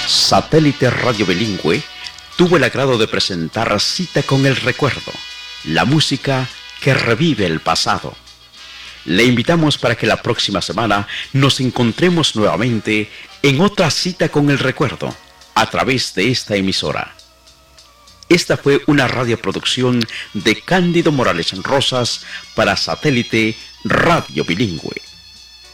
Satélite Radio Bilingüe tuvo el agrado de presentar Cita con el Recuerdo, la música que revive el pasado. Le invitamos para que la próxima semana nos encontremos nuevamente en otra Cita con el Recuerdo a través de esta emisora. Esta fue una radioproducción de Cándido Morales Rosas para Satélite Radio Bilingüe.